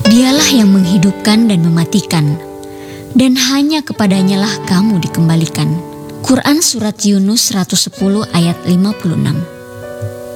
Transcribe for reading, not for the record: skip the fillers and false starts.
Dialah yang menghidupkan dan mematikan, dan hanya kepadanyalah kamu dikembalikan. Quran Surat Yunus 110 ayat 56.